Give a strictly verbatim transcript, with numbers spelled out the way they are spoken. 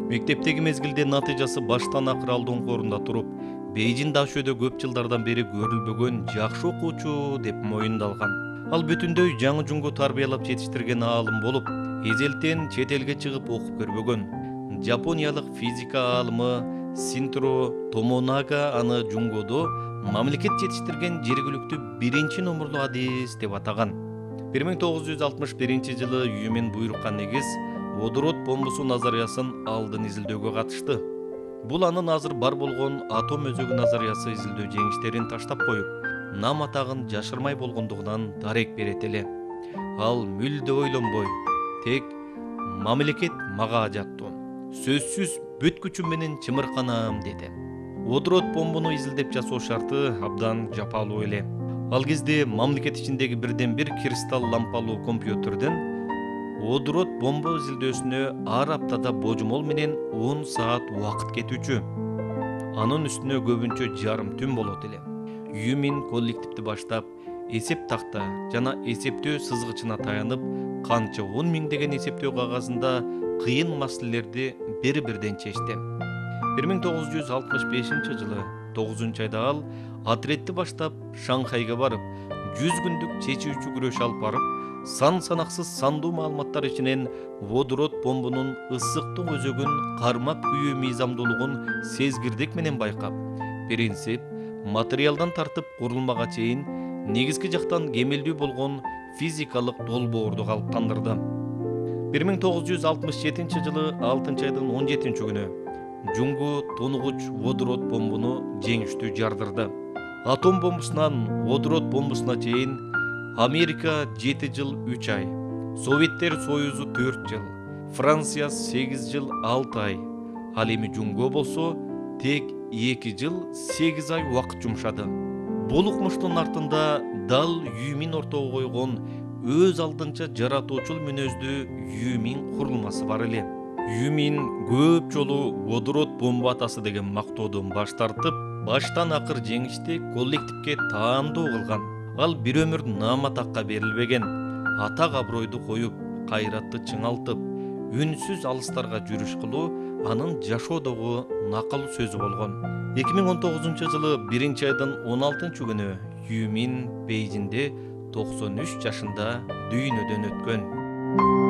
Мектептеги мезгилде натыйжасы баштан акыр алдыңкы туруп, Бейжин Дашөдө көп жылдардан бери көрүлбөгөн жакшы окуучу деп моюндалган. Ал бүтүндөй жаңы жунго тарбиялап жетиштирген аалым болуп, эзелтен чет элге чыгып окуп көрбөгөн. Жапониялык физика аалымы Синтро Томонага аны жунгодо мамлекет жетиштирген жергиликтүү биринчи номурлуу адис деп атаган. бир миң тогуз жүз алтымыш биринчи жылы Юмен буйрукка негиз водород бомбусу назариясын алдын изилдөөгө катышты. Бул анын азыр бар болгон атом өзөгү назариясы изилдөө жеңиштерин таштап коюп, нам атагын жашырмай болгондугунан дарек берет эле. Ал мүлдө ойлонбой, тек мамлекет мага ажаттуу, сөзсүз бүт күчүм менен чымырканам деди. Водород бомбуну изилдеп жасоо шарты абдан жапалуу эле. Ал кезде мамлекет ичиндеги бирден бир кристалл лампалуу компьютерден водород бомба изилдөөсүнө ар аптада божомол менен он саат убакыт кетүүчү. Анын үстүнө көбүнчө жарым түн болот эле. Юмин коллективди баштап, эсеп такта жана эсептөө сызгычына таянып, канча он миңдеген эсептөө кагазында кыйын маселелерди бири-бирден чечти. бир миң тогуз жүз алтымыш бешинчи жылы тогузунчу айда ал отрядты баштап Шанхайга барып, жүз күндүк чечүүчү күрөш алып барып, сан санаксыз сандуу маалыматтар ичинен водород бомбунун ысыктык өзөгүн кармап күйүү мыйзамдуулугун сезгирдик менен байкап, принцип, материалдан тартып курулмага чейин негизги жактан кемелдүү болгон физикалык долбоорду калыптандырды. бир миң тогуз жүз алтымыш жетинчи жылы алтынчы айдын он жетинчи күнү Жунгу тонугуч водород бомбуну жеңиштүү жардырды. Атом бомбусунан водород бомбусуна чейин Америка жети жыл үч ай, Советтер Союзу төрт жыл, Франция сегиз жыл алты ай, ал эми Жунго болсо тек эки жыл сегиз ай убакыт жумшады. Бул укмуштун артында дал Юмин ортого койгон өз алдынча жаратуучул мүнөздүү Юмин курулмасы бар эле. Юмин көп жолу водород бомба атасы деген мактоодон баш тартып, баштан акыр жеңишти коллективге таандоо кылган. Ал бир өмүр наам-атакка берилбеген, атак абройду коюп, кайратты чыңалтып, үнсүз алыстарга жүрүш кылуу анын жашоодогу накал сөзү болгон. эки миң он тогузунчу жылы биринчи айдын он алтынчы күнү Юмин Бейжинде токсон үч жашында дүйнөдөн өткөн.